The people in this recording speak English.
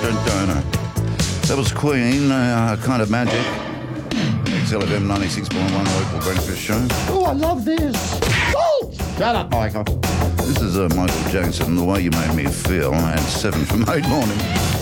That was Queen, Kind of Magic. XLFM 96.1 local breakfast show. Oh, I love this. Oh, shut up, Michael. This is Michael Jackson, The Way You Made Me Feel, at 7 from 8 morning.